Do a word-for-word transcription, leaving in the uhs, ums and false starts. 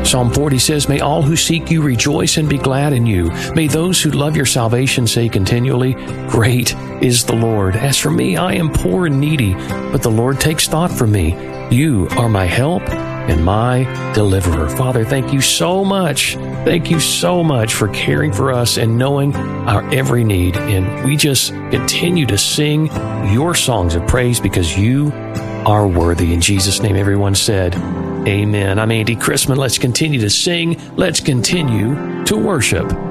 Psalm forty says, "May all who seek you rejoice and be glad in you. May those who love your salvation say continually, 'Great is the Lord.' As for me, I am poor and needy, but the Lord takes thought for me. You are my help and my deliverer." Father, thank you so much. Thank you so much for caring for us and knowing our every need. And we just continue to sing your songs of praise because you are worthy. In Jesus' name, everyone said, amen. I'm Andy Chrisman. Let's continue to sing. Let's continue to worship.